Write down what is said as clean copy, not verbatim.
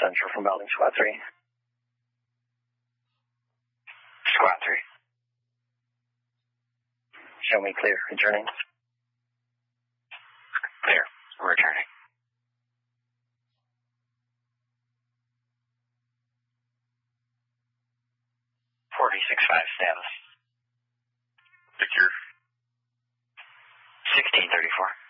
Central from Melding Squad 3. Squad 3. Show me clear. Returning. Clear. Returning. status. Secure. 1634.